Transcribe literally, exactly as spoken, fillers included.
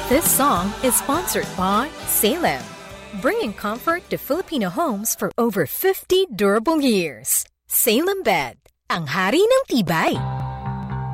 This song is sponsored by Salem, bringing comfort to Filipino homes for over fifty durable years. Salem Bed, ang hari ng tibay.